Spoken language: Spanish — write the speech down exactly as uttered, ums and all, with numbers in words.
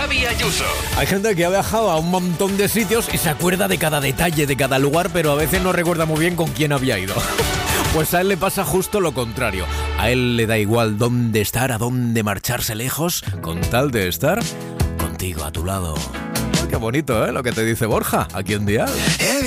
Xavi Ayuso. Hay gente que ha viajado a un montón de sitios y se acuerda de cada detalle de cada lugar, pero a veces no recuerda muy bien con quién había ido. Pues a él le pasa justo lo contrario. A él le da igual dónde estar, a dónde marcharse lejos, con tal de estar contigo a tu lado. Qué bonito, ¿eh? Lo que te dice Borja aquí en Dial.